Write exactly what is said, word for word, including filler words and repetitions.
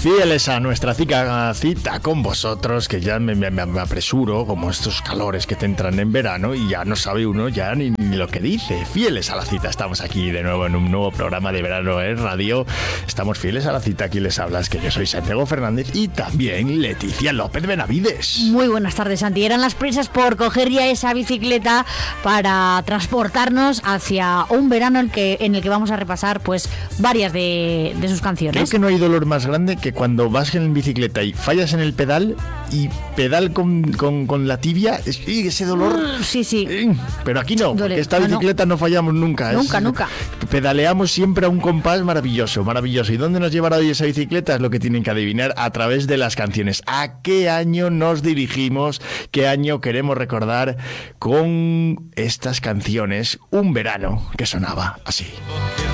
Fieles a nuestra cita, cita con vosotros, que ya me, me, me apresuro, como estos calores que te entran en verano y ya no sabe uno ya ni, ni lo que dice. Fieles a la cita, estamos aquí de nuevo en un nuevo programa de verano en radio. Estamos fieles a la cita, aquí les hablas, que yo soy Santiago Fernández y también Leticia López Benavides. Muy buenas tardes, Santi. Eran las prisas por coger ya esa bicicleta para transportarnos hacia un verano en, que, en el que vamos a repasar pues varias de, de sus canciones. Creo que no hay dolor más grande que cuando vas en bicicleta y fallas en el pedal y pedal con, con, con la tibia, y ese dolor. Sí, sí. Pero aquí no, porque esta bicicleta no, no fallamos nunca. Nunca, es, nunca. Pedaleamos siempre a un compás maravilloso, maravilloso. ¿Y dónde nos llevará hoy esa bicicleta? Es lo que tienen que adivinar a través de las canciones. ¿A qué año nos dirigimos? ¿Qué año queremos recordar con estas canciones? Un verano que sonaba así.